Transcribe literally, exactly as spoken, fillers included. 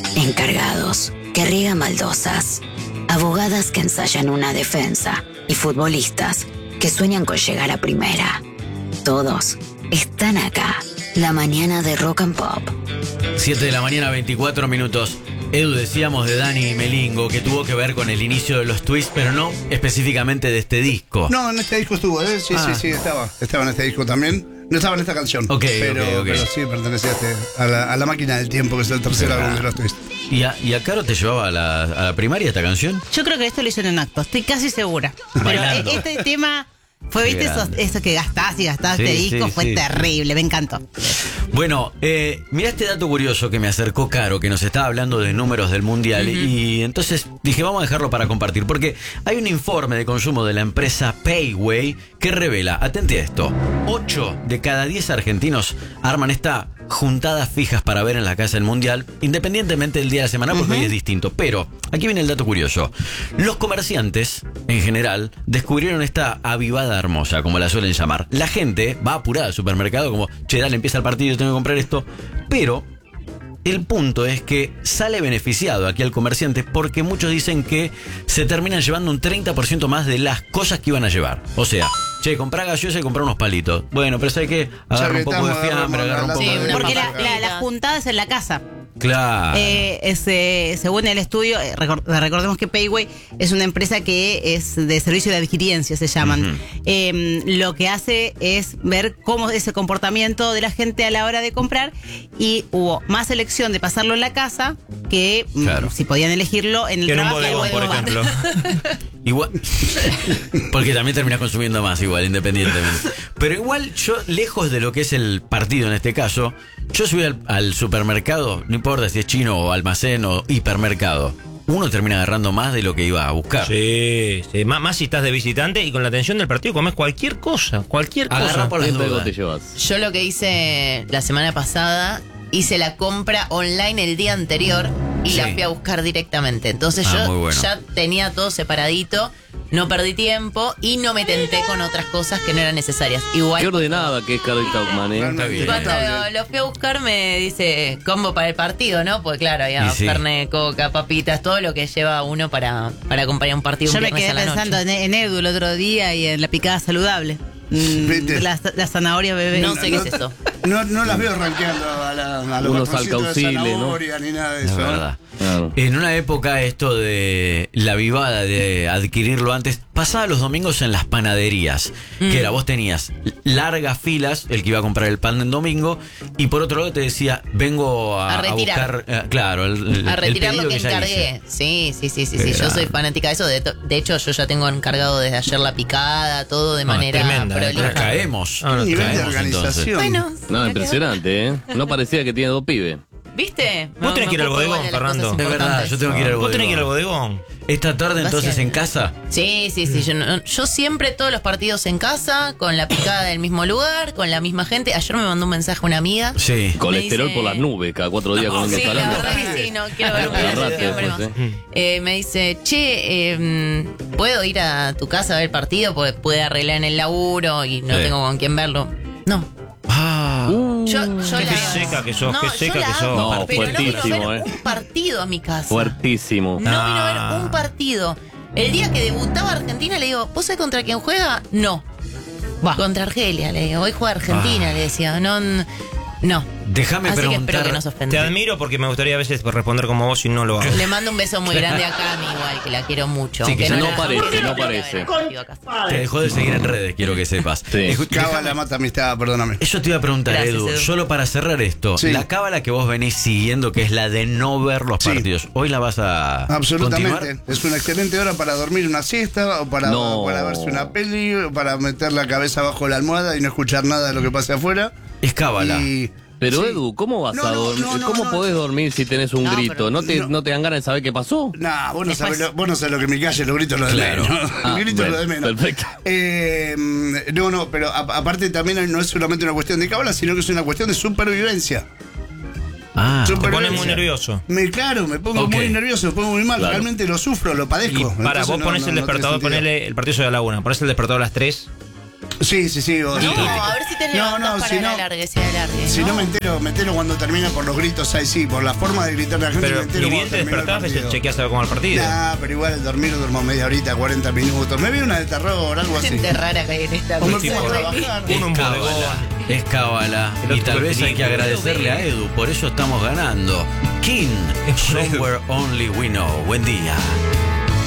encargados que riegan baldosas, abogadas que ensayan una defensa y futbolistas que sueñan con llegar a primera. Todos están acá. La mañana de Rock and Pop. siete de la mañana, veinticuatro minutos. Edu, decíamos de Dani Melingo que tuvo que ver con el inicio de los Twists, pero no específicamente de este disco. No, en este disco estuvo, ¿eh? Sí, ah. sí, sí, estaba. Estaba en este disco también. No estaba en esta canción. Ok, pero, ok, ok. pero sí pertenecía a, este, a, la, a la máquina del tiempo, que es el tercer álbum de los Twists. ¿Y a, ¿Y a Caro te llevaba a la, a la primaria esta canción? Yo creo que esto lo hicieron en acto, estoy casi segura. Pero Bailando. este tema fue, viste, eso, eso que gastás y gastás Sí, este disco, sí, fue sí. terrible, me encantó. Bueno, eh, mirá este dato curioso que me acercó Caro, que nos estaba hablando de números del Mundial. Uh-huh. Y entonces dije, vamos a dejarlo para compartir, porque hay un informe de consumo de la empresa Payway que revela, atente a esto, ocho de cada diez argentinos arman esta juntadas fijas para ver en la casa el Mundial, independientemente del día de la semana, porque uh-huh. hoy es distinto. Pero, aquí viene el dato curioso. Los comerciantes, en general, descubrieron esta avivada hermosa, como la suelen llamar. La gente va apurada al supermercado como, che, dale, empieza el partido, tengo que comprar esto. Pero el punto es que sale beneficiado aquí al comerciante, porque muchos dicen que se terminan llevando un treinta por ciento más de las cosas que iban a llevar. O sea, che, comprá gaseosa y comprá unos palitos. Bueno, pero ¿sabes qué? Agarra un poco de fiambre, agarra un poco Sí, de... porque la, la, la juntada es en la casa. Claro. Eh, es, eh, según el estudio, eh, record, recordemos que Payway es una empresa que es de servicio de adquiriencia, se llaman. Uh-huh. Eh, lo que hace es ver cómo es el comportamiento de la gente a la hora de comprar, y hubo más elección de pasarlo en la casa que claro. mm, si podían elegirlo en el que trabajo. en un bodegón, por ejemplo. Igual, porque también terminas consumiendo más igual, independientemente. Pero igual yo, lejos de lo que es el partido en este caso, yo subí al, al supermercado, no importa si es chino o almacén o hipermercado, uno termina agarrando más de lo que iba a buscar. Sí, sí. Más, más si estás de visitante y con la atención del partido comes cualquier cosa, cualquier Agarra cosa. por las dudas. te llevas? Yo lo que hice la semana pasada, hice la compra online el día anterior y Sí. la fui a buscar directamente. Entonces Ah, yo muy bueno. ya tenía todo separadito, no perdí tiempo y no me tenté con otras cosas que no eran necesarias. Igual. Qué ordenada que es Carol Tauchman, ¿eh? Está bien. Cuando lo fui a buscar me dice combo para el partido, ¿no? Porque claro, había Y sí. carne, coca, papitas, todo lo que lleva uno para, para acompañar un partido. Yo un me viernes quedé a la pensando noche. en, en Edu el otro día y en la picada saludable. Mm, la, la zanahoria bebé. No sé qué es eso. No, no las veo rankeando a, la, a los Unos bastoncitos de alcauciles, ¿no? zanahoria ni nada de Es eso. verdad. Claro. En una época esto de la vivada de adquirirlo antes, pasaba los domingos en las panaderías, mm. que era, vos tenías largas filas, el que iba a comprar el pan en domingo, y por otro lado te decía, vengo a, A retirar. a buscar, eh, claro, el, el, A retirar el lo pedido que que ya encargué. hice. Sí, sí, sí, sí, Qué sí. Yo grande. soy fanática de eso. De, to- de hecho, yo ya tengo encargado desde ayer la picada, todo de No, manera tremenda, eh, prolija. Nos caemos. Ah, no, Nivel de caemos, organización. Bueno, No, impresionante, ¿eh? No parecía que tiene dos pibes. ¿viste? Vos tenés Me que ir al ocupo bodegón, igual de las Fernando. cosas Es verdad, importantes. yo tengo que ir al Vos tenés que ir al bodegón. bodegón. Esta tarde entonces Gracias. en casa. Sí, sí, sí. Yo, no- yo siempre todos los partidos en casa, con la picada del mismo lugar, con la misma gente. Ayer me mandó un mensaje una amiga. Sí. Colesterol dice- por las nubes, cada cuatro días comiendo Sí, la salame. verdad que sí, no quiero ver un Agarrate video, siempre después, más. Eh, me dice, che, eh, ¿puedo ir a tu casa a ver el partido? Porque puede arreglar en el laburo y no Sí. tengo con quién verlo. No. Ah, Uh, Yo, yo Qué la seca que sos, no, qué yo seca la que sos. amo, No, pero fuertísimo, no vino a ver eh. un partido a mi casa. fuertísimo. No vino a Ah. ver un partido. El día que debutaba Argentina le digo, ¿vos sabés contra quién juega? No. Va. Contra Argelia, le digo. Hoy juega Argentina, Ah. le decía. No, n- no. déjame Así que espero preguntar. que no se Te ofenda. admiro porque me gustaría a veces responder como vos y no lo hago. Le mando un beso muy grande a Cami, igual, que la quiero mucho. Sí, que aunque ya no la- parece, no quiero parece. ver el partido acá. Te dejó de seguir en redes, quiero que sepas. Sí. Escu- Cábala déjame- mata amistad, perdóname. Eso te iba a preguntar, Gracias, Edu. Edu. Solo para cerrar esto, Sí. la cábala que vos venís siguiendo, que es la de no ver los Sí. partidos, ¿hoy la vas a Absolutamente. continuar? Es una excelente hora para dormir una siesta, o para, No. para verse una peli, o para meter la cabeza bajo la almohada y no escuchar nada de lo que pase afuera. Es cábala. Y Pero sí. Edu, ¿cómo vas No, a no, dormir? no, no, ¿Cómo no. podés dormir si tenés un No, grito? pero- ¿No te, no. no te dan ganas de saber qué pasó? Nah, vos no, Después- sabés lo, vos no sabés lo que en mi calle, los gritos lo de Claro. menos. Ah, El grito bueno, lo de menos. perfecto. Eh, no, no, pero a- aparte también no es solamente una cuestión de cábala, sino que es una cuestión de supervivencia. Ah, Te Supervivencia. pones muy nervioso. Me, claro, me pongo Ok. muy nervioso, me pongo muy mal, Claro. realmente lo sufro, lo Y padezco. para, Entonces vos no- ponés no- el no despertador, tiene sentido. ponele el partido de la una, ponés el despertador a las tres. Sí, sí, sí. o- No, sí. a ver si te No, levantas no, para si el no- alargue, si alargue. Si ¿no? no me entero, me entero cuando termina por los gritos ahí, sí, por la forma de gritar la gente. Pero me entero ni bien cuando te termina el despertás, ves, partido. chequeás a ver cómo va el partido. Nah, pero igual al dormir duermo media horita, cuarenta minutos. Me vi una de terror, algo así. Gente rara que hay en esta Como el mesa. tipo trabajar. Uno en Es cábala, bodegón. es cábala. El Y otro tal vez hay que película. agradecerle a Edu, por eso estamos ganando. King, Somewhere Only We Know. Buen día.